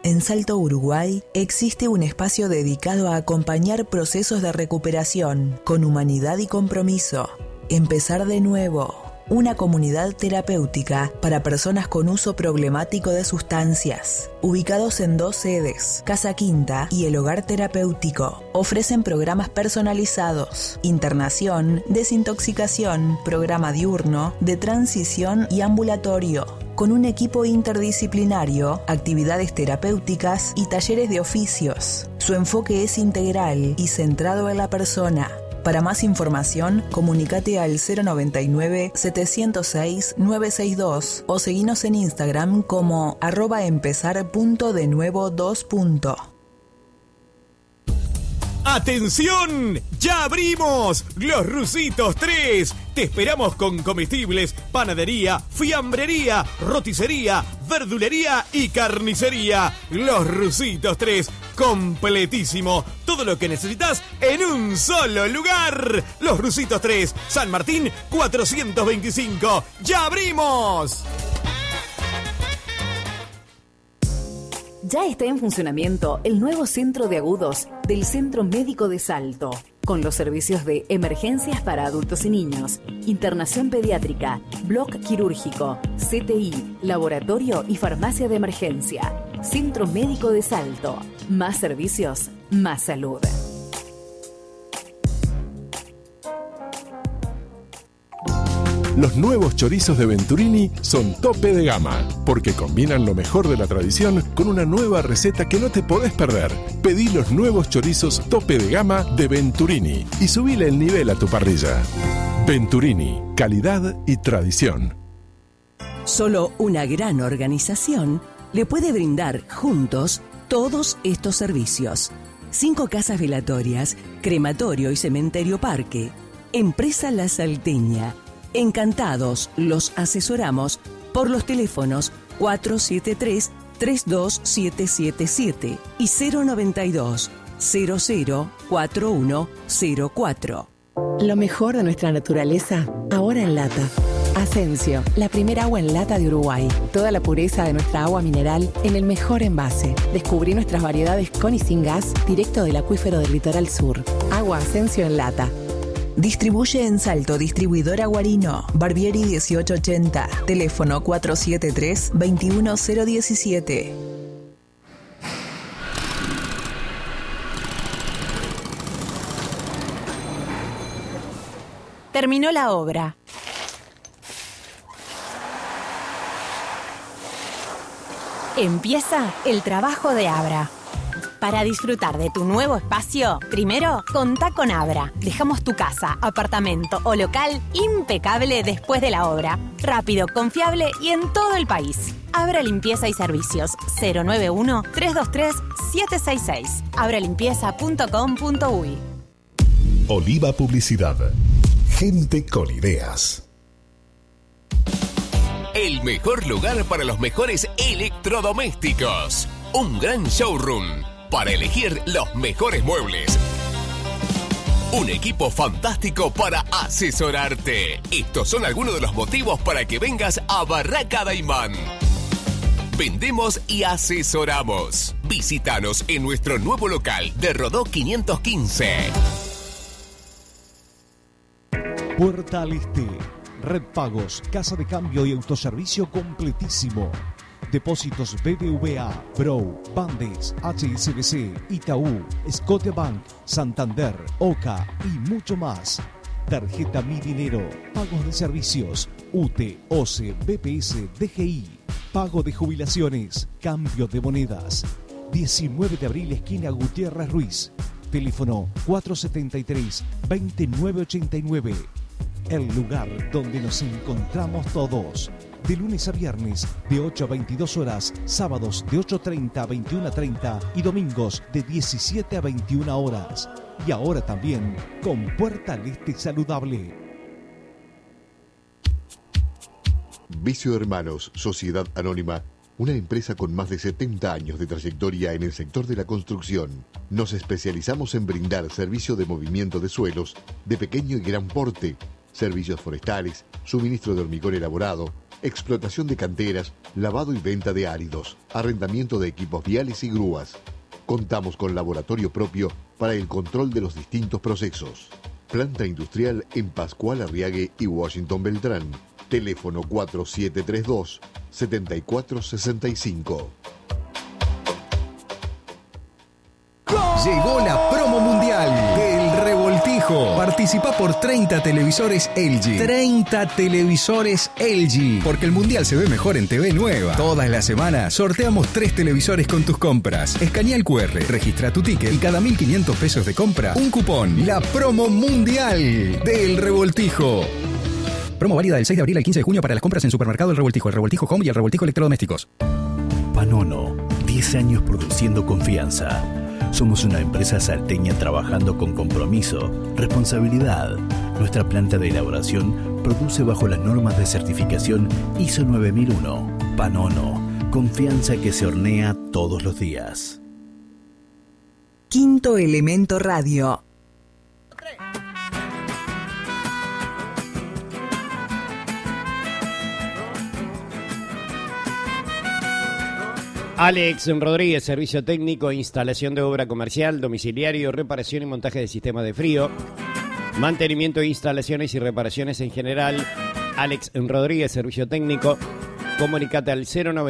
En Salto, Uruguay, existe un espacio dedicado a acompañar procesos de recuperación con humanidad y compromiso. Empezar de nuevo. Una comunidad terapéutica para personas con uso problemático de sustancias. Ubicados en 2 sedes, Casa Quinta y el Hogar Terapéutico. Ofrecen programas personalizados, internación, desintoxicación, programa diurno, de transición y ambulatorio. Con un equipo interdisciplinario, actividades terapéuticas y talleres de oficios. Su enfoque es integral y centrado en la persona. Para más información, comunícate al 099-706-962 o seguinos en Instagram como @empezar.denuevo2. ¡Atención! ¡Ya abrimos! ¡Los Rusitos 3! Te esperamos con comestibles, panadería, fiambrería, roticería, verdulería y carnicería. Los Rusitos 3, completísimo. Todo lo que necesitas en un solo lugar. Los Rusitos 3, San Martín 425. ¡Ya abrimos! Ya está en funcionamiento el nuevo centro de agudos del Centro Médico de Salto, con los servicios de emergencias para adultos y niños, internación pediátrica, bloc quirúrgico, CTI, laboratorio y farmacia de emergencia. Centro Médico de Salto. Más servicios, más salud. Los nuevos chorizos de Venturini son tope de gama, porque combinan lo mejor de la tradición con una nueva receta que no te podés perder. Pedí los nuevos chorizos tope de gama de Venturini y subile el nivel a tu parrilla. Venturini, calidad y tradición. Solo una gran organización le puede brindar juntos todos estos servicios. 5 casas velatorias, crematorio y cementerio parque. Empresa La Salteña. Encantados los asesoramos por los teléfonos 473-32777 y 092-004104. Lo mejor de nuestra naturaleza, ahora en lata. Asensio, la primera agua en lata de Uruguay. Toda la pureza de nuestra agua mineral en el mejor envase. Descubrí nuestras variedades con y sin gas, directo del acuífero del Litoral Sur. Agua Asensio en lata. Distribuye en Salto Distribuidora Guarino, Barbieri 1880, teléfono 473-21017. Terminó la obra. Empieza el trabajo de Abra. Para disfrutar de tu nuevo espacio, primero, contá con Abra. Dejamos tu casa, apartamento o local impecable después de la obra. Rápido, confiable y en todo el país. Abra Limpieza y Servicios. 091-323-766. abralimpieza.com.uy. Oliva Publicidad. Gente con ideas. El mejor lugar para los mejores electrodomésticos. Un gran showroom para elegir los mejores muebles. Un equipo fantástico para asesorarte. Estos son algunos de los motivos para que vengas a Barraca Daimán. Vendemos y asesoramos. Visítanos en nuestro nuevo local de Rodó 515. Puerta al Este. Red Pagos, casa de cambio y autoservicio completísimo. Depósitos BBVA, Bro, Bandes, HSBC, Itaú, Scotiabank, Santander, Oca y mucho más. Tarjeta Mi Dinero, pagos de servicios, UTE, OCE, BPS, DGI, pago de jubilaciones, cambio de monedas. 19 de abril, esquina Gutiérrez Ruiz. Teléfono 473-2989. El lugar donde nos encontramos todos. De lunes a viernes, de 8 a 22 horas, sábados de 8:30 a 21:30 y domingos de 17 a 21 horas. Y ahora también con Puerta al Este Saludable. Vicio Hermanos, Sociedad Anónima, una empresa con más de 70 años de trayectoria en el sector de la construcción. Nos especializamos en brindar servicio de movimiento de suelos de pequeño y gran porte, servicios forestales, suministro de hormigón elaborado, explotación de canteras, lavado y venta de áridos, arrendamiento de equipos viales y grúas. Contamos con laboratorio propio para el control de los distintos procesos. Planta industrial en Pascual Arriague y Washington Beltrán. Teléfono 4732-7465. Llegó la promo mundial del Revoltijo. Participa por 30 televisores LG. 30 televisores LG. Porque el mundial se ve mejor en TV Nueva. Todas las semanas sorteamos 3 televisores con tus compras. Escanea el QR, registra tu ticket y cada 1.500 pesos de compra, un cupón. La promo mundial del Revoltijo. Promo válida del 6 de abril al 15 de junio para las compras en Supermercado El Revoltijo Home y El Revoltijo Electrodomésticos. Panono, 10 años produciendo confianza. Somos una empresa salteña trabajando con compromiso, responsabilidad. Nuestra planta de elaboración produce bajo las normas de certificación ISO 9001. Panono, confianza que se hornea todos los días. Quinto Elemento Radio. Alex Rodríguez, servicio técnico, instalación de obra comercial, domiciliario, reparación y montaje de sistemas de frío, mantenimiento de instalaciones y reparaciones en general. Alex Rodríguez, servicio técnico. Comunicate al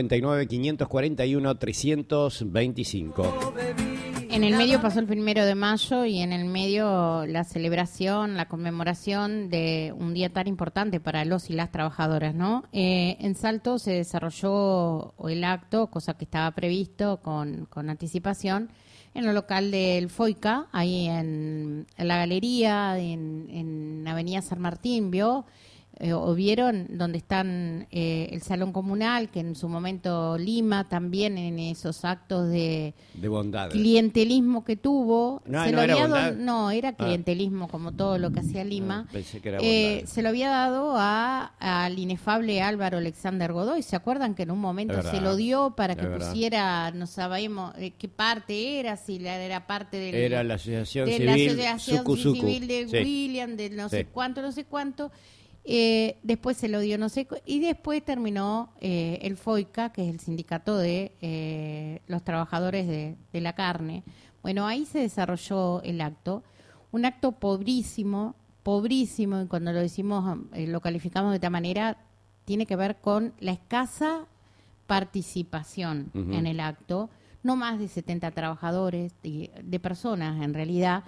099-541-325. En el medio pasó el 1 de mayo y en el medio la celebración, la conmemoración de un día tan importante para los y las trabajadoras, ¿no? En Salto se desarrolló el acto, cosa que estaba previsto con anticipación, en el local del FOICA, ahí en la galería, en Avenida San Martín, ¿vio? O vieron donde están el salón comunal, que en su momento Lima también en esos actos de bondad, clientelismo que tuvo, era clientelismo como todo lo que hacía Lima. Pensé que era bondad. Se lo había dado al inefable Álvaro Alexander Godoy. ¿Se acuerdan que en un momento se lo dio para que pusiera, no sabemos qué parte era, si era parte era la asociación de civil, la asociación civil de William, de no sé cuánto. Después se lo dio y después terminó el FOICA, que es el sindicato de los trabajadores de la carne. Bueno, ahí se desarrolló el acto, un acto pobrísimo, y cuando lo decimos, lo calificamos de esta manera, tiene que ver con la escasa participación en el acto, no más de 70 trabajadores, de personas en realidad,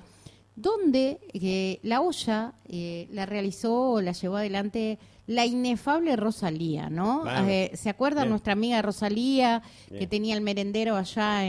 donde la olla la realizó, la llevó adelante la inefable Rosalía, ¿no? Claro. ¿Se acuerdan nuestra amiga Rosalía, Bien. que tenía el merendero allá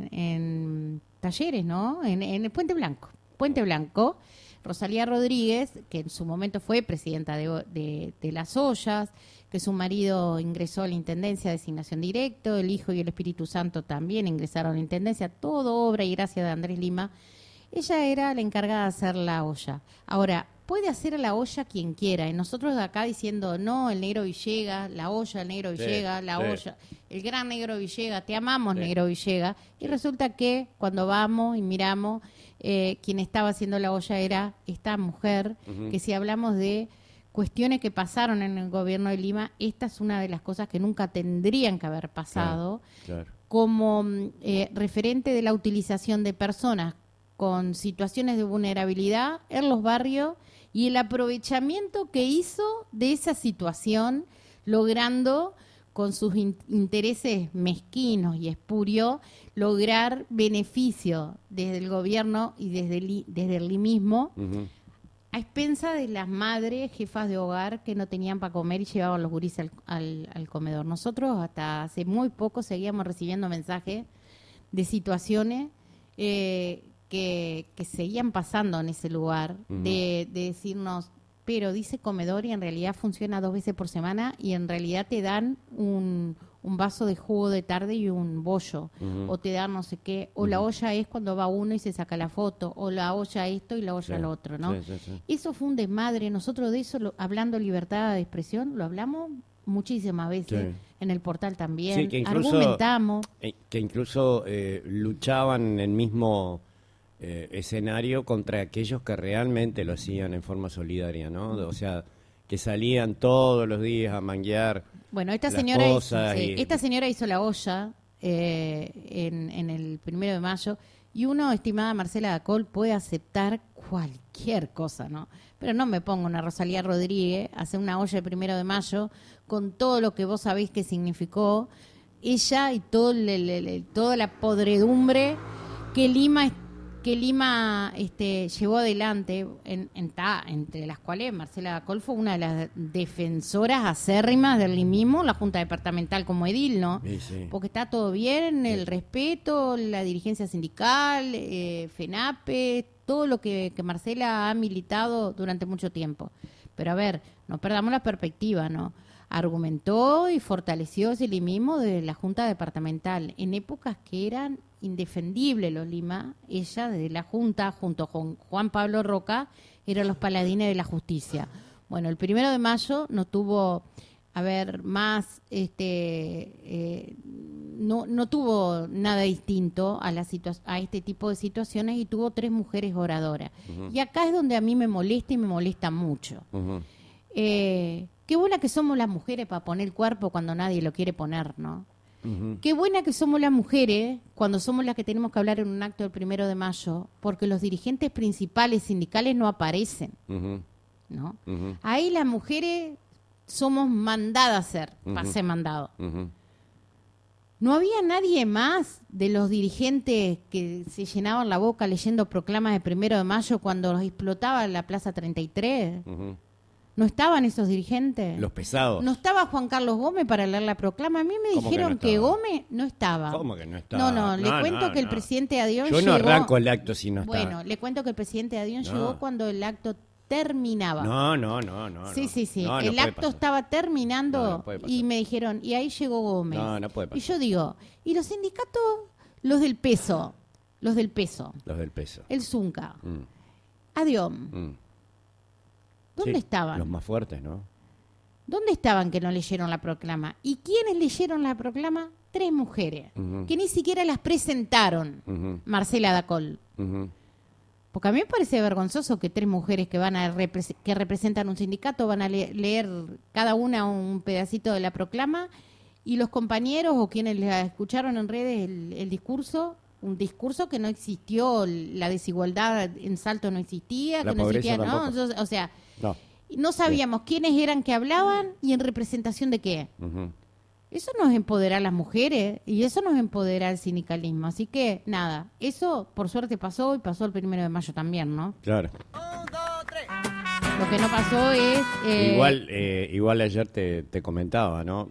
en Talleres, ¿no? En el Puente Blanco. Rosalía Rodríguez, que en su momento fue presidenta de las ollas, que su marido ingresó a la Intendencia de Designación Directo, el Hijo y el Espíritu Santo también ingresaron a la Intendencia, todo obra y gracia de Andrés Lima. Ella era la encargada de hacer la olla. Ahora, puede hacer a la olla quien quiera. Y nosotros de acá diciendo, no, el Negro Villegas, la olla, el Negro Villegas, olla, el gran Negro Villegas, te amamos, Negro Villegas. Y resulta que cuando vamos y miramos, quien estaba haciendo la olla era esta mujer, que si hablamos de cuestiones que pasaron en el gobierno de Lima, esta es una de las cosas que nunca tendrían que haber pasado, como referente de la utilización de personas con situaciones de vulnerabilidad en los barrios y el aprovechamiento que hizo de esa situación, logrando con sus intereses mezquinos y espurios, lograr beneficio desde el gobierno y desde el limismo, a expensa de las madres, jefas de hogar que no tenían para comer y llevaban los gurís al comedor. Nosotros hasta hace muy poco seguíamos recibiendo mensajes de situaciones que seguían pasando en ese lugar, de decirnos, pero dice comedor y en realidad funciona 2 veces por semana y en realidad te dan un vaso de jugo de tarde y un bollo, o te dan no sé qué, o la olla es cuando va uno y se saca la foto, o la olla esto y la olla lo otro, ¿no? Sí. Eso fue un desmadre. Nosotros de eso, hablando de libertad de expresión, lo hablamos muchísimas veces en el portal también, sí, que incluso, argumentamos. Que incluso luchaban en el mismo escenario contra aquellos que realmente lo hacían en forma solidaria, ¿no? O sea, que salían todos los días a manguear Bueno, esta señora hizo la olla en el 1 de mayo y uno, estimada Marcela Dacol, puede aceptar cualquier cosa, ¿no? Pero no me pongo una Rosalía Rodríguez a hacer una olla el 1 de mayo con todo lo que vos sabés que significó ella y toda la podredumbre que Lima llevó adelante, entre las cuales Marcela Dacol fue una de las defensoras acérrimas del limismo, la Junta Departamental como edil, ¿no? Sí. Porque está todo bien, el respeto, la dirigencia sindical, FENAPE, todo lo que Marcela ha militado durante mucho tiempo. Pero a ver, no perdamos la perspectiva, ¿no? Argumentó y fortaleció ese limismo de la Junta Departamental en épocas que eran indefendibles los Lima. Ella, de la Junta, junto con Juan Pablo Roca, eran los paladines de la justicia. Bueno, el 1 de mayo no tuvo, más, no tuvo nada distinto a este tipo de situaciones y tuvo 3 mujeres oradoras. Y acá es donde a mí me molesta y me molesta mucho. Qué buena que somos las mujeres para poner el cuerpo cuando nadie lo quiere poner, ¿no? Qué buena que somos las mujeres cuando somos las que tenemos que hablar en un acto del 1 de mayo, porque los dirigentes principales sindicales no aparecen, ¿no? Ahí las mujeres somos mandadas a ser, para ser mandado. No había nadie más de los dirigentes que se llenaban la boca leyendo proclamas del 1 de mayo cuando explotaba la Plaza 33. ¿No estaban esos dirigentes? Los pesados. ¿No estaba Juan Carlos Gómez para leer la proclama? A mí me dijeron que Gómez no estaba. ¿Cómo que no estaba? Le cuento que el presidente Adión llegó... Yo no arranco el acto si no está. Bueno, le cuento que el presidente Adión llegó cuando el acto terminaba. No. Sí. No, el acto estaba terminando no y me dijeron, y ahí llegó Gómez. No puede pasar. Y yo digo, ¿y los sindicatos? Los del peso. El Zunca. Adión. ¿Dónde estaban? Los más fuertes, ¿no? ¿Dónde estaban que no leyeron la proclama? ¿Y quiénes leyeron la proclama? 3 mujeres, que ni siquiera las presentaron, Marcela Dacol. Porque a mí me parece vergonzoso que 3 mujeres que que representan un sindicato van a leer cada una un pedacito de la proclama y los compañeros o quienes la escucharon en redes el discurso... Un discurso que no existió, la desigualdad en Salto no existía, la que no existía, ¿no? O sea, no sabíamos quiénes eran que hablaban y en representación de qué. Eso nos empodera a las mujeres y eso nos empodera al sindicalismo. Así que, nada, eso por suerte pasó y pasó el 1 de mayo también, ¿no? Claro. Lo que no pasó es... Igual ayer te comentaba, ¿no?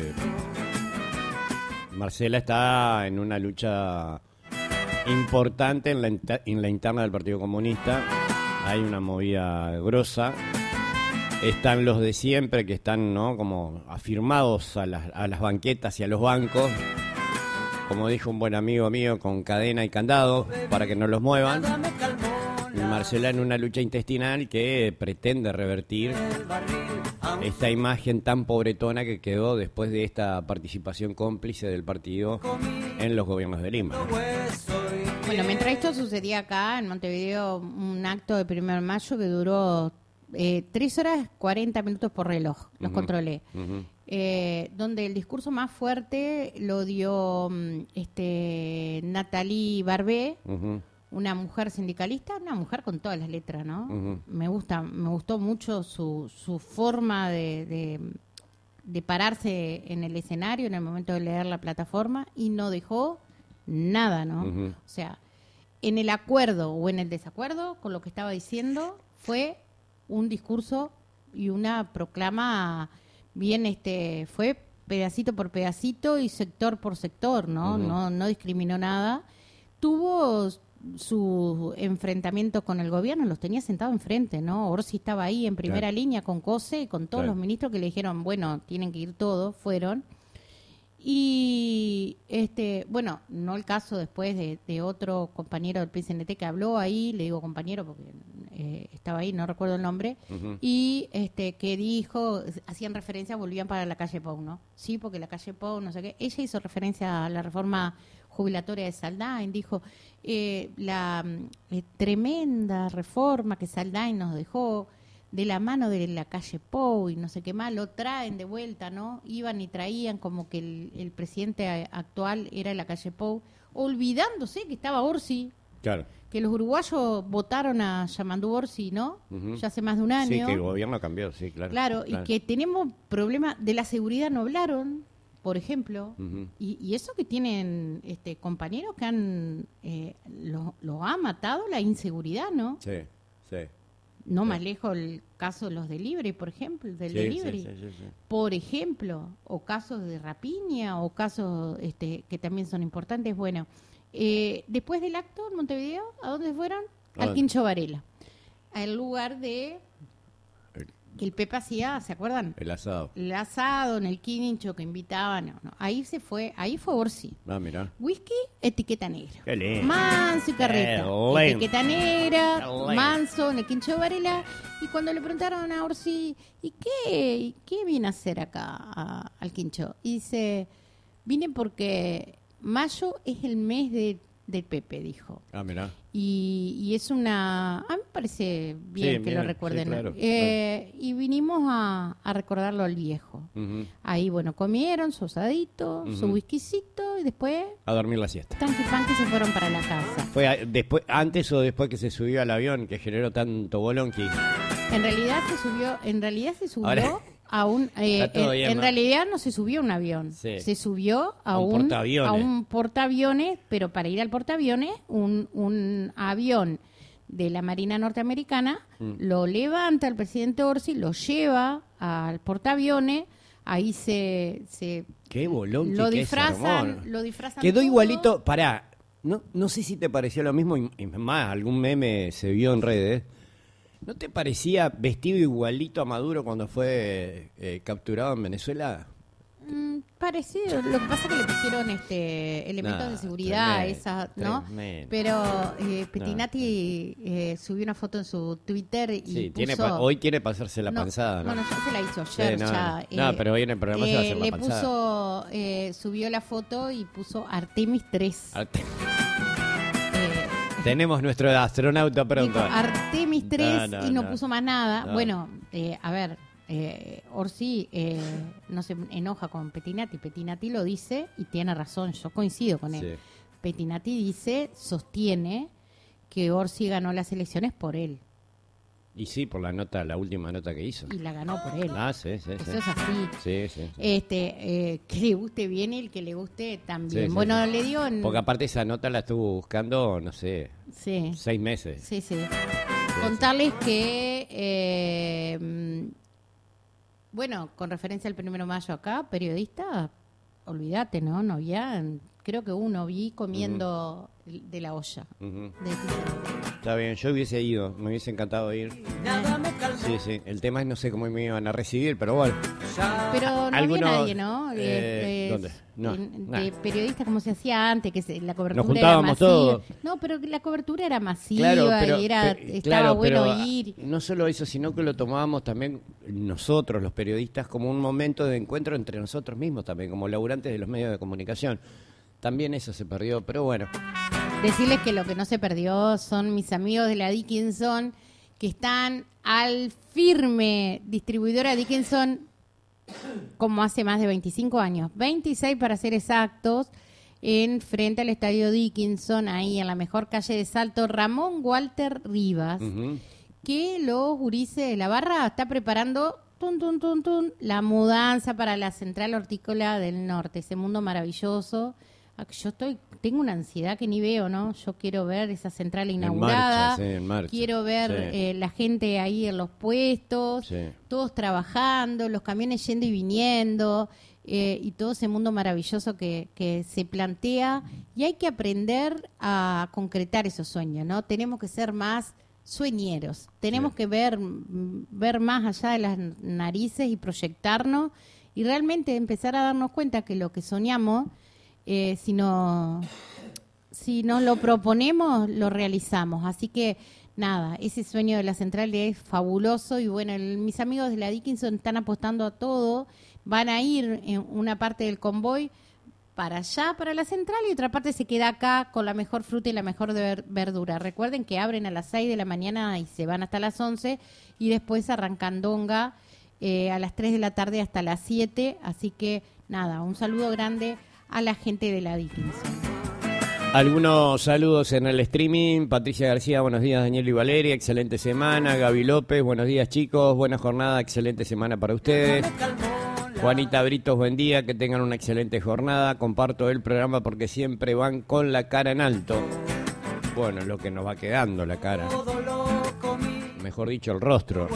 Marcela está en una lucha... importante en la interna del Partido Comunista. Hay una movida grosa. Están los de siempre que están, ¿no?, como afirmados a las banquetas y a los bancos, como dijo un buen amigo mío, con cadena y candado para que no los muevan. Y Marcela en una lucha intestinal que pretende revertir esta imagen tan pobretona que quedó después de esta participación cómplice del partido en los gobiernos de Lima. Bueno, mientras esto sucedía acá en Montevideo, un acto de 1 de mayo que duró 3 horas 40 minutos por reloj, los controlé, donde el discurso más fuerte lo dio Nathalie Barbé, una mujer sindicalista, una mujer con todas las letras, ¿no? Me gustó mucho su forma de pararse en el escenario en el momento de leer la plataforma y no dejó nada, ¿no? O sea, en el acuerdo o en el desacuerdo con lo que estaba diciendo fue un discurso y una proclama bien, fue pedacito por pedacito y sector por sector, ¿no? No discriminó nada. Tuvo su enfrentamiento con el gobierno, los tenía sentado enfrente, ¿no? Orsi estaba ahí en primera línea con COSE y con todos los ministros que le dijeron, bueno, tienen que ir todos, fueron. Y, bueno, no el caso después de otro compañero del PCNT que habló ahí, le digo compañero porque estaba ahí, no recuerdo el nombre, y que dijo, hacían referencia, volvían para la calle Pou, ¿no? Sí, porque la calle Pou, no sé qué. Ella hizo referencia a la reforma jubilatoria de Saldain, dijo, la tremenda reforma que Saldain nos dejó, de la mano de la calle Pou y no sé qué más, lo traen de vuelta, ¿no? Iban y traían como que el presidente actual era la calle Pou, olvidándose que estaba Orsi. Claro. Que los uruguayos votaron a Yamandú Orsi, ¿no? Ya hace más de un año. Sí, que el gobierno cambió, sí, claro. Claro, y que tenemos problemas de la seguridad, no hablaron, por ejemplo, y eso que tienen compañeros que han lo ha matado la inseguridad, ¿no? Sí, sí. No más lejos el caso de los delivery, por ejemplo, delivery, sí. por ejemplo, o casos de rapiña, o casos que también son importantes. Bueno, después del acto en Montevideo, ¿a dónde fueron? Al Quincho Varela, al lugar de que el Pepe hacía, ¿se acuerdan? El asado. El asado en el Quincho que invitaban, no. Ahí fue Orsi. Ah, mirá. Whisky, etiqueta negra. Qué lindo. Manso y carreta. Etiqueta negra, Qué lindo. manso en el Quincho Varela. Y cuando le preguntaron a Orsi, ¿y qué viene a hacer acá al Quincho? Y dice, vine porque mayo es el mes del Pepe, dijo. Ah, mirá. Y es a mí me parece bien que lo recuerden. Sí, claro, y vinimos a recordarlo al viejo. Ahí, bueno, comieron su asadito, su whiskycito y después... A dormir la siesta. Tanqui panqui se fueron para la casa. ¿Fue antes o después que se subió al avión que generó tanto bolonqui? En realidad se subió Ahora, a un... en realidad no se subió a un avión. Sí. Se subió a un portaaviones, pero para ir al portaaviones, un avión de la Marina Norteamericana lo levanta el presidente Orsi, lo lleva al portaaviones, ahí qué bolón lo que disfrazan, quedó todo. igualito. Pará, no sé si te pareció lo mismo, y más, algún meme se vio en redes. ¿No te parecía vestido igualito a Maduro cuando fue capturado en Venezuela? Parecido, lo que pasa es que le pusieron elementos de seguridad, ¿no? Pero Pettinati subió una foto en su Twitter y puso... hoy quiere pasarse la panzada, ¿no? Bueno, ya se la hizo ayer. Pero hoy en el programa se va a hacer la panzada. Subió la foto y puso Artemis 3. Tenemos nuestro astronauta pronto. Dijo Artemis 3 y no puso más nada. No. Bueno, a ver, Orsi no se enoja con Pettinati. Pettinati lo dice y tiene razón, yo coincido con él. Sí. Pettinati sostiene que Orsi ganó las elecciones por él. Y sí, por la última nota que hizo. Y la ganó por él. Ah, sí. Eso es así. Sí. Que le guste bien y el que le guste también. Sí, bueno, sí. le dio... Porque aparte esa nota la estuvo buscando, no sé, 6 meses. Sí. Contarles que, bueno, con referencia al 1 de mayo acá, periodista, olvídate, ¿no? No había, creo que vi comiendo de la olla. Está bien, yo hubiese ido, me hubiese encantado ir. Sí, el tema es no sé cómo me iban a recibir, pero bueno. Pero no había nadie, ¿no? ¿Dónde? No, de periodistas como se hacía antes, que la cobertura nos juntábamos era masiva. todos. No, pero que la cobertura era masiva y estaba bueno ir. No solo eso, sino que lo tomábamos también nosotros, los periodistas, como un momento de encuentro entre nosotros mismos también, como laburantes de los medios de comunicación. También eso se perdió, pero bueno. Decirles que lo que no se perdió son mis amigos de la Dickinson, que están al firme, distribuidora Dickinson, como hace más de 25 años, 26 para ser exactos, en frente al Estadio Dickinson, ahí en la mejor calle de Salto, Ramón Walter Rivas, que los gurises de la barra está preparando la mudanza para la Central Hortícola del Norte, ese mundo maravilloso. Yo tengo una ansiedad que ni veo, ¿no? Yo quiero ver esa central inaugurada, en marcha. Quiero ver la gente ahí en los puestos, todos trabajando, los camiones yendo y viniendo, y todo ese mundo maravilloso que se plantea, y hay que aprender a concretar esos sueños, ¿no? Tenemos que ser más sueñeros, tenemos que ver más allá de las narices y proyectarnos, y realmente empezar a darnos cuenta que lo que soñamos, si nos lo proponemos, lo realizamos. Así que, nada, ese sueño de la central es fabuloso. Y bueno, mis amigos de la Dickinson están apostando a todo. Van a ir en una parte del convoy para allá, para la central, y otra parte se queda acá con la mejor fruta y la mejor verdura. Recuerden que abren a las 6 de la mañana y se van hasta las 11, y después arrancan Donga a las 3 de la tarde hasta las 7. Así que nada, un saludo grande a la gente de la Dickinson. Algunos saludos en el streaming. Patricia García, buenos días. Daniel y Valeria, excelente semana. Gaby López, buenos días chicos, buena jornada, excelente semana para ustedes. Juanita Britos, buen día, que tengan una excelente jornada. Comparto el programa porque siempre van con la cara en alto. Bueno, lo que nos va quedando, la cara. Mejor dicho, el rostro.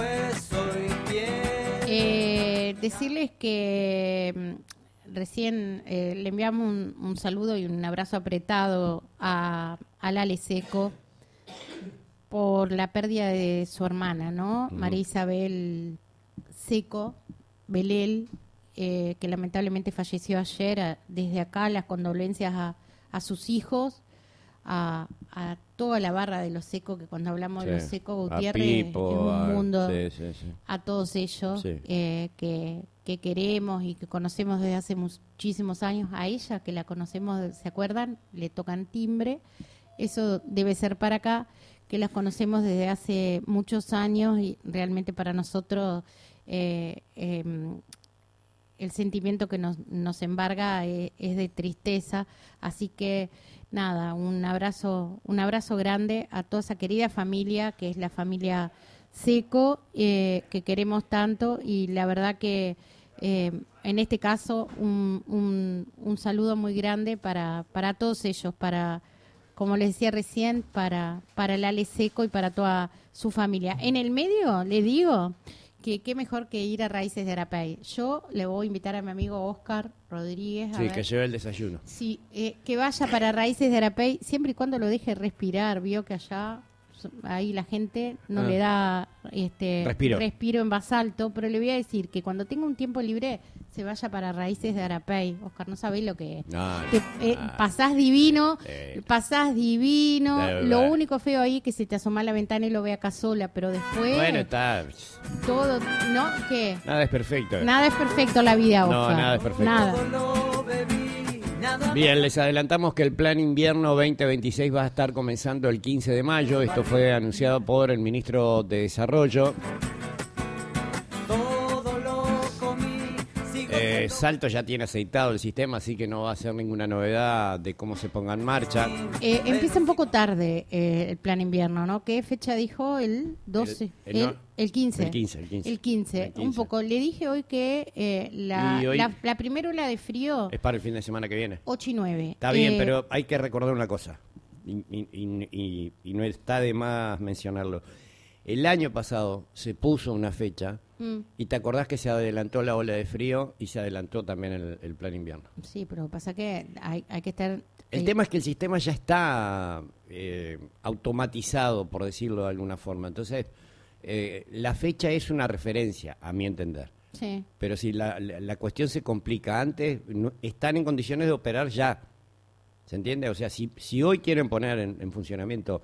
Decirles que recién le enviamos un saludo y un abrazo apretado a Lale Seco por la pérdida de su hermana, ¿no? María Isabel Seco Belel, que lamentablemente falleció ayer. Desde acá las condolencias a sus hijos, a toda la barra de los Seco, que cuando hablamos de los Seco, Gutiérrez Pipo, es un mundo, sí. a todos ellos que queremos y que conocemos desde hace muchísimos años. A ella, que la conocemos, ¿se acuerdan? Le tocan timbre. Eso debe ser para acá, que las conocemos desde hace muchos años, y realmente para nosotros el sentimiento que nos embarga es de tristeza. Así que nada, un abrazo grande a toda esa querida familia, que es la familia Seco, que queremos tanto. Y la verdad que en este caso un saludo muy grande para todos ellos, para, como les decía recién, para Lale Seco y para toda su familia. En el medio, le digo que qué mejor que ir a Raíces de Arapey. Yo le voy a invitar a mi amigo Oscar Rodríguez. Sí, que lleve el desayuno. Sí, que vaya para Raíces de Arapey, siempre y cuando lo deje respirar. Vio que allá, ahí la gente no le da respiro en basalto, pero le voy a decir que cuando tenga un tiempo libre se vaya para Raíces de Arapey. Oscar, no sabés lo que es. Pasás divino, Lo único feo ahí es que se te asoma a la ventana y lo ve acá sola, pero después... Bueno, está... Todo, ¿no? ¿Qué? Nada es perfecto. Nada es perfecto la vida, Oscar. No, nada es perfecto. Nada. Bien, les adelantamos que el Plan Invierno 2026 va a estar comenzando el 15 de mayo. Esto fue anunciado por el ministro de Desarrollo. Salto ya tiene aceitado el sistema, así que no va a ser ninguna novedad de cómo se ponga en marcha. Empieza un poco tarde el Plan Invierno, ¿no? ¿Qué fecha dijo? ¿El 12? El 15. El 15. Un poco. Le dije hoy que la primera ola de frío... Es para el fin de semana que viene. 8 y 9. Está bien, pero hay que recordar una cosa. Y no está de más mencionarlo. El año pasado se puso una fecha y te acordás que se adelantó la ola de frío y se adelantó también el Plan Invierno. Sí, pero pasa que hay que estar... El tema es que el sistema ya está automatizado, por decirlo de alguna forma. Entonces, la fecha es una referencia, a mi entender. Sí. Pero si la cuestión se complica antes, están en condiciones de operar ya. ¿Se entiende? O sea, si hoy quieren poner en funcionamiento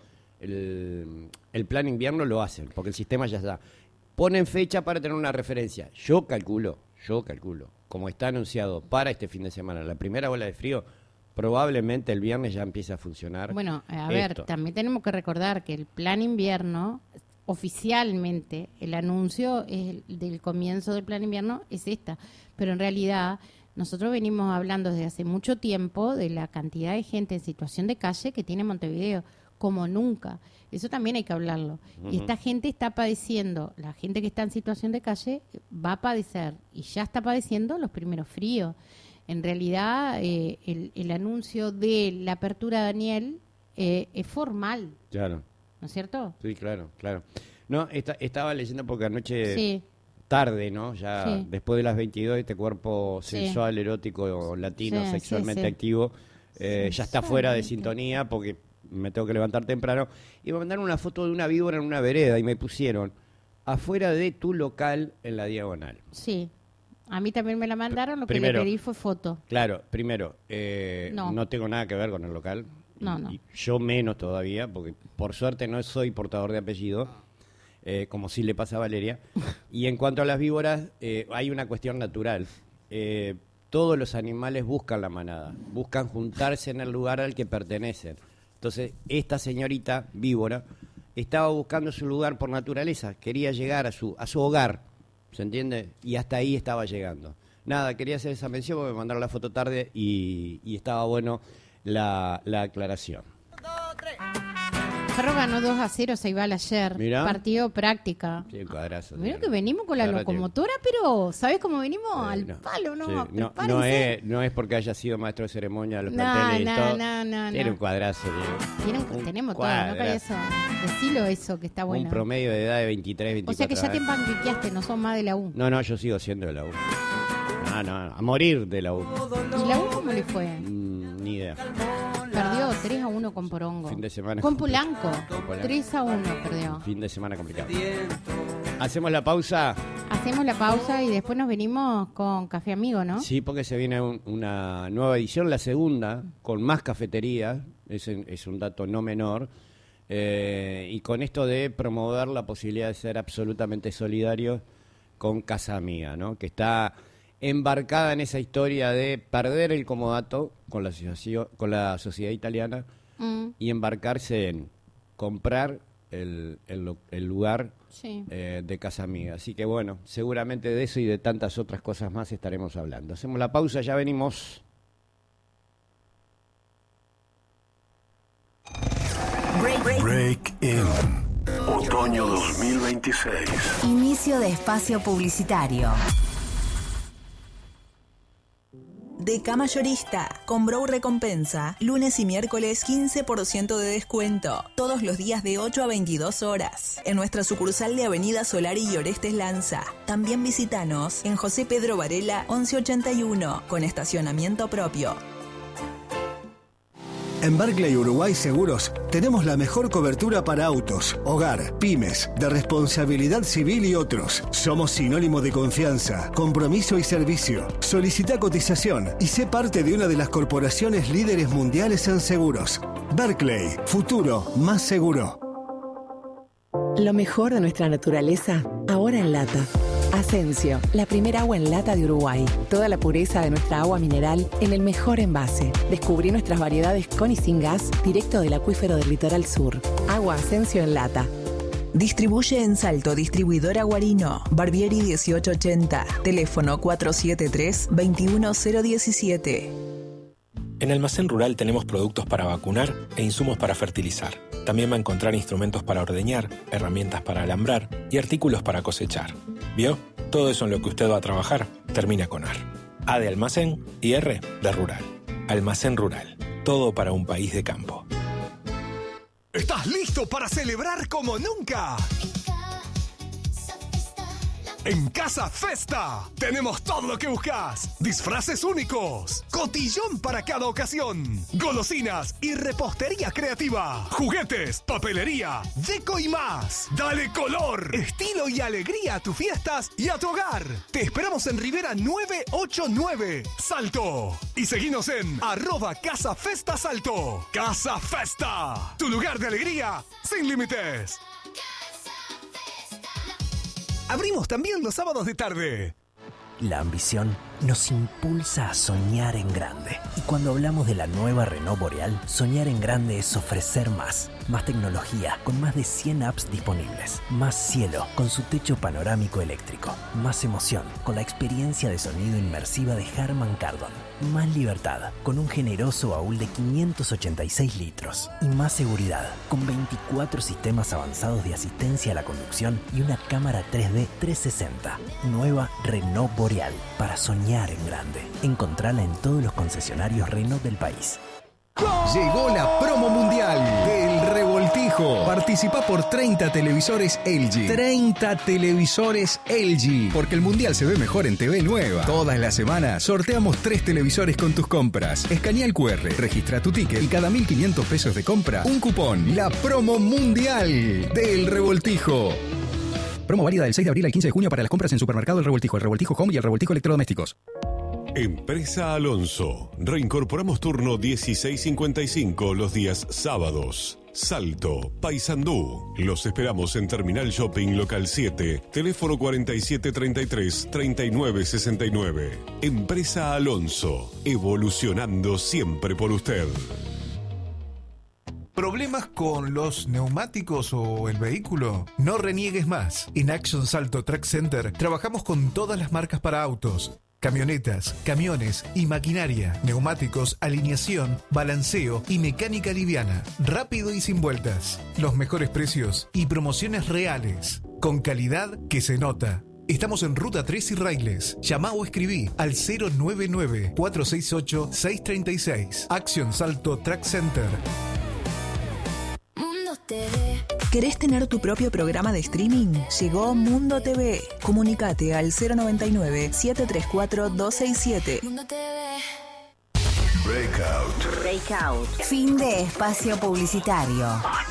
el Plan Invierno, lo hacen, porque el sistema ya está. Ponen fecha para tener una referencia. Yo calculo, como está anunciado para este fin de semana, la primera ola de frío, probablemente el viernes ya empiece a funcionar. Bueno, a ver, también tenemos que recordar que el Plan Invierno, oficialmente, el anuncio del comienzo del Plan Invierno es esta, pero en realidad nosotros venimos hablando desde hace mucho tiempo de la cantidad de gente en situación de calle que tiene Montevideo, como nunca. Eso también hay que hablarlo. Y esta gente está padeciendo, la gente que está en situación de calle va a padecer y ya está padeciendo los primeros fríos. En realidad, el anuncio de la apertura, Daniel, es formal. Claro. ¿No es cierto? Sí, claro. No, estaba leyendo porque anoche, tarde, ¿no? Ya después de las 22, este cuerpo sensual, erótico, latino, sexualmente activo, ya está fuera de sintonía porque me tengo que levantar temprano. Y me mandaron una foto de una víbora en una vereda y me pusieron afuera de tu local en la Diagonal. Sí. A mí también me la mandaron, lo que le pedí fue foto. Claro, primero, no tengo nada que ver con el local. No. Y yo menos todavía, porque por suerte no soy portador de apellido, como sí le pasa a Valeria. Y en cuanto a las víboras, hay una cuestión natural. todos los animales buscan la manada, buscan juntarse en el lugar al que pertenecen. Entonces, esta señorita víbora estaba buscando su lugar por naturaleza, quería llegar a su hogar, ¿se entiende? Y hasta ahí estaba llegando. Nada, quería hacer esa mención porque me mandaron la foto tarde y estaba bueno la aclaración. Ferro ganó 2-0 a Ceibal ayer. Mirá. Partido práctica. Sí, cuadrazo. Mirá que venimos con la locomotora, pero ¿sabés cómo venimos? Al palo, ¿no? Sí. No es porque haya sido maestro de ceremonia, los planteles y todo. No. Tiene un cuadrazo. Tenemos todo, ¿no? Eso. Decilo eso, que está bueno. Un promedio de edad de 23, 24 O sea que ya te empanqueaste, no sos más de la U. No, yo sigo siendo de la U. No, a morir de la U. ¿Y la U cómo le fue? Ni idea. Perdió 3-1 con Porongo. Fin de semana. Con Polanco. 3-1 perdió. Fin de semana complicado. ¿Hacemos la pausa? Hacemos la pausa y después nos venimos con Café Amigo, ¿no? Sí, porque se viene una nueva edición, la segunda, con más cafeterías. Es un dato no menor. Y con esto de promover la posibilidad de ser absolutamente solidarios con Casa Amiga, ¿no? Que está embarcada en esa historia de perder el comodato con la sociedad italiana y embarcarse en comprar el lugar de Casa Amiga. Así que bueno, seguramente de eso y de tantas otras cosas más estaremos hablando. Hacemos la pausa, ya venimos. Break In. Otoño 2026. Inicio de espacio publicitario. Deca Mayorista, con Brow Recompensa, lunes y miércoles 15% de descuento, todos los días de 8 a 22 horas, en nuestra sucursal de Avenida Solari y Orestes Lanza. También visítanos en José Pedro Varela 1181, con estacionamiento propio. En Barclay Uruguay Seguros tenemos la mejor cobertura para autos, hogar, pymes, de responsabilidad civil y otros. Somos sinónimo de confianza, compromiso y servicio. Solicita cotización y sé parte de una de las corporaciones líderes mundiales en seguros. Barclay, futuro más seguro. Lo mejor de nuestra naturaleza, ahora en lata. Asensio, la primera agua en lata de Uruguay. Toda la pureza de nuestra agua mineral en el mejor envase. Descubrí nuestras variedades con y sin gas, directo del acuífero del litoral sur. Agua Asensio en lata. Distribuye en Salto, distribuidora Guarino, Barbieri 1880, teléfono 473-21017. En Almacén Rural tenemos productos para vacunar e insumos para fertilizar. También va a encontrar instrumentos para ordeñar, herramientas para alambrar y artículos para cosechar. ¿Vio? Todo eso en lo que usted va a trabajar termina con AR. A de almacén y R de rural. Almacén Rural. Todo para un país de campo. ¿Estás listo para celebrar como nunca? En Casa Festa tenemos todo lo que buscas. Disfraces únicos, cotillón para cada ocasión, golosinas y repostería creativa, juguetes, papelería, deco y más. Dale color, estilo y alegría a tus fiestas y a tu hogar. Te esperamos en Rivera 989, Salto. Y seguinos en @CasaFestaSalto. Casa Festa, tu lugar de alegría sin límites. Abrimos también los sábados de tarde. La ambición nos impulsa a soñar en grande. Y cuando hablamos de la nueva Renault Boreal, soñar en grande es ofrecer más. Más tecnología, con más de 100 apps disponibles. Más cielo, con su techo panorámico eléctrico. Más emoción, con la experiencia de sonido inmersiva de Harman Kardon. Más libertad, con un generoso baúl de 586 litros. Y más seguridad, con 24 sistemas avanzados de asistencia a la conducción y una cámara 3D 360. Nueva Renault Boreal, para soñar en grande. Encontrala en todos los concesionarios Renault del país. Llegó la promo mundial del Revoltijo. Participa por 30 televisores LG. 30 televisores LG. Porque el mundial se ve mejor en TV Nueva. Todas las semanas sorteamos 3 televisores con tus compras. Escanea el QR, registra tu ticket y cada 1.500 pesos de compra, un cupón. La promo mundial del Revoltijo. Promo válida del 6 de abril al 15 de junio para las compras en Supermercado El Revoltijo Home y el Revoltijo Electrodomésticos. Empresa Alonso. Reincorporamos turno 16:55 los días sábados. Salto, Paysandú. Los esperamos en Terminal Shopping Local 7, teléfono 4733-3969. Empresa Alonso, evolucionando siempre por usted. ¿Problemas con los neumáticos o el vehículo? No reniegues más. En Action Salto Truck Center trabajamos con todas las marcas para autos. Camionetas, camiones y maquinaria, neumáticos, alineación, balanceo y mecánica liviana. Rápido y sin vueltas. Los mejores precios y promociones reales. Con calidad que se nota. Estamos en Ruta 3 y Railes. Llama o escribí al 099-468-636. Action Salto Truck Center. ¿Querés tener tu propio programa de streaming? Llegó Mundo TV. Comunicate al 099-734-267. Breakout. Fin de espacio publicitario.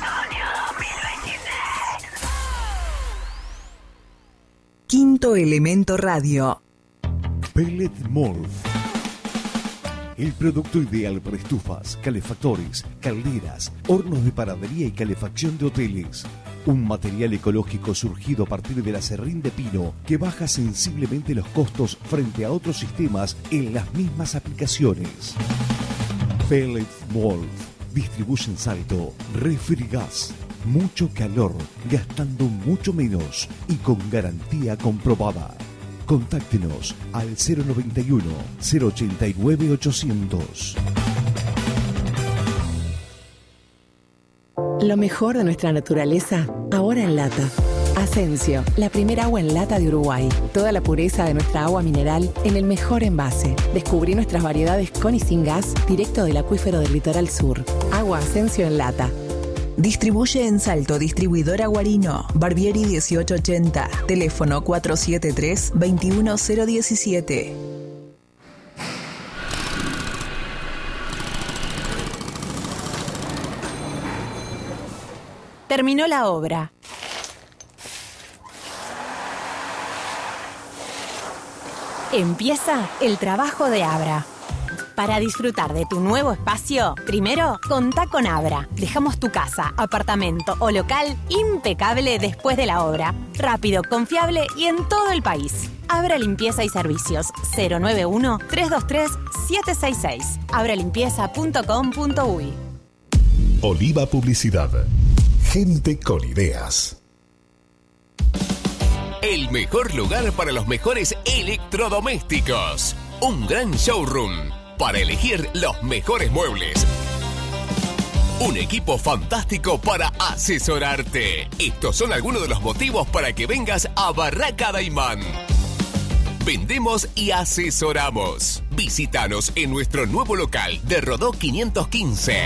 Quinto Elemento Radio. Pellet Molf. El producto ideal para estufas, calefactores, calderas, hornos de panadería y calefacción de hoteles. Un material ecológico surgido a partir del aserrín de pino que baja sensiblemente los costos frente a otros sistemas en las mismas aplicaciones. Pellet Molf. Distribuye en Salto Refrigas. Mucho calor, gastando mucho menos y con garantía comprobada. Contáctenos al 091-089-800. Lo mejor de nuestra naturaleza, ahora en lata. Asensio, la primera agua en lata de Uruguay. Toda la pureza de nuestra agua mineral en el mejor envase. Descubrí nuestras variedades con y sin gas, directo del acuífero del litoral sur. Agua Asensio en lata. Distribuye en Salto, distribuidora Guarino, Barbieri 1880, teléfono 473-21017. Terminó la obra. Empieza el trabajo de Abra. Para disfrutar de tu nuevo espacio, primero, contá con Abra. Dejamos tu casa, apartamento o local impecable después de la obra. Rápido, confiable y en todo el país. Abra Limpieza y Servicios 091-323-766. abralimpieza.com.uy. Oliva Publicidad. Gente con ideas. El mejor lugar para los mejores electrodomésticos. Un gran showroom para elegir los mejores muebles. Un equipo fantástico para asesorarte. Estos son algunos de los motivos para que vengas a Barraca Daimán. Vendemos y asesoramos. Visítanos en nuestro nuevo local de Rodó 515.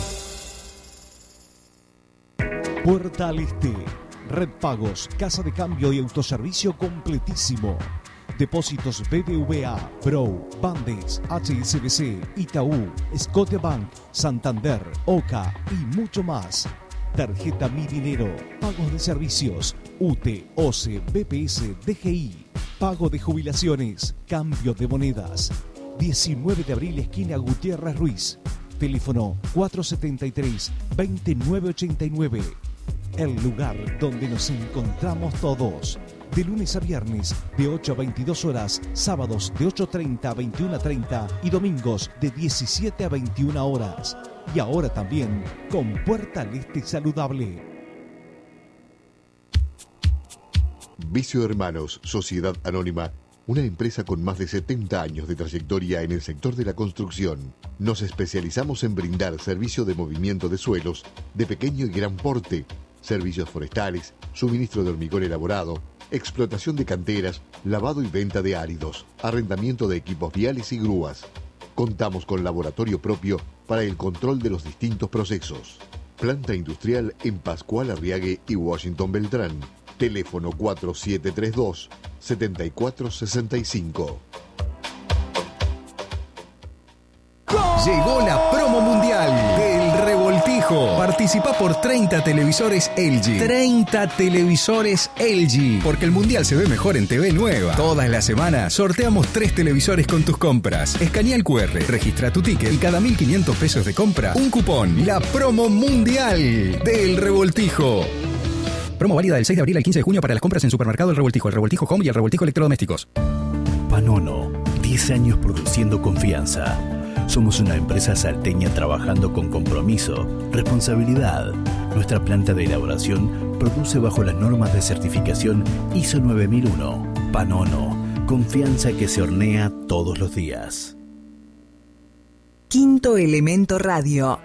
Puerta al Este. Red Pagos, casa de cambio y autoservicio completísimo. Depósitos BBVA, Pro, Bandes, HSBC, Itaú, Scotiabank, Santander, Oca y mucho más. Tarjeta Mi Dinero, pagos de servicios, UTE, OCE, BPS, DGI, pago de jubilaciones, cambio de monedas. 19 de abril, esquina Gutiérrez Ruiz. Teléfono 473-2989. El lugar donde nos encontramos todos. De lunes a viernes, de 8 a 22 horas, sábados de 8:30 a 21:30 y domingos de 17 a 21 horas. Y ahora también con Puerta al Este Saludable. Vicio Hermanos, Sociedad Anónima, una empresa con más de 70 años de trayectoria en el sector de la construcción. Nos especializamos en brindar servicio de movimiento de suelos de pequeño y gran porte, servicios forestales, suministro de hormigón elaborado, explotación de canteras, lavado y venta de áridos, arrendamiento de equipos viales y grúas. Contamos con laboratorio propio para el control de los distintos procesos. Planta industrial en Pascual Arriague y Washington Beltrán. Teléfono 4732-7465. Llegó la promo mundial del Revoltijo. Participa por 30 televisores LG. 30 televisores LG. Porque el mundial se ve mejor en TV Nueva. Todas las semanas sorteamos 3 televisores con tus compras. Escanea el QR, registra tu ticket y cada 1.500 pesos de compra, un cupón. La promo mundial del Revoltijo. Promo válida del 6 de abril al 15 de junio para las compras en Supermercado El Revoltijo Home y El Revoltijo Electrodomésticos. Panono, 10 años produciendo confianza. Somos una empresa salteña trabajando con compromiso, responsabilidad. Nuestra planta de elaboración produce bajo las normas de certificación ISO 9001. Panono, confianza que se hornea todos los días. Quinto Elemento Radio.